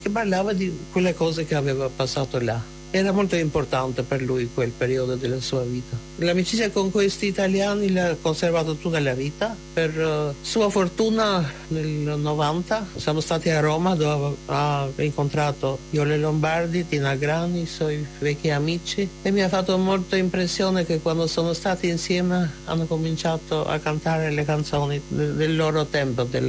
che parlava di quelle cose che aveva passato là. Era molto importante per lui quel periodo della sua vita. L'amicizia con questi italiani l'ha conservato tutta la vita. Per sua fortuna nel 90 siamo stati a Roma dove ha incontrato Iole Lombardi, Tina Grani, i suoi vecchi amici, e mi ha fatto molta impressione che quando sono stati insieme hanno cominciato a cantare le canzoni del loro tempo,